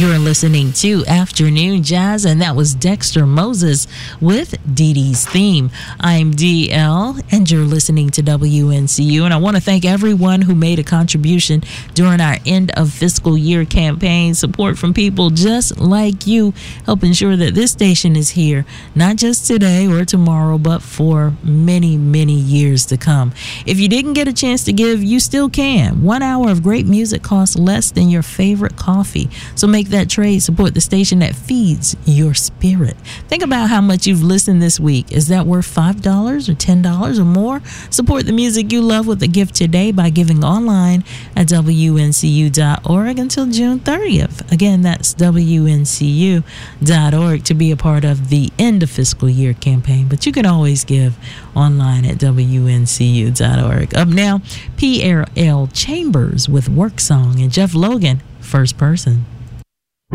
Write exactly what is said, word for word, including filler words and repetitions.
You're listening to Afternoon Jazz, and that was Dexter Moses with Dee Dee's Theme. I'm D L, and you're listening to W N C U, and I want to thank everyone who made a contribution during our end of fiscal year campaign. Support from people just like you help ensure that this station is here, not just today or tomorrow, but for many, many years to come. If you didn't get a chance to give, you still can. One hour of great music costs less than your favorite coffee. So make that trade. Support the station that feeds your spirit. Think about how much you've listened this week. Is that worth five dollars or ten dollars or more? Support the music you love with a gift today by giving online at W N C U dot org until June thirtieth. Again, that's W N C U dot org to be a part of the end of fiscal year campaign. But you can always give online at W N C U dot org. Up now, P L Chambers with Work Song and Jeff Logan, First Person.